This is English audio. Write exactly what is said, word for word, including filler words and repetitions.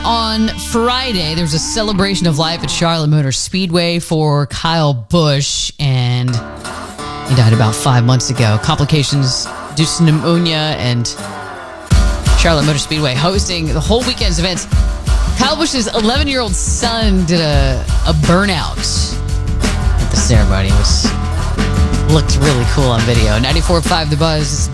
On Friday, there was a celebration of life at Charlotte Motor Speedway for Kyle Busch, and he died about five months ago. Complications due to pneumonia, and Charlotte Motor Speedway hosting the whole weekend's events. Kyle Busch's eleven-year-old son did a, a burnout at the ceremony. It was, looked really cool on video. ninety-four point five The Buzz.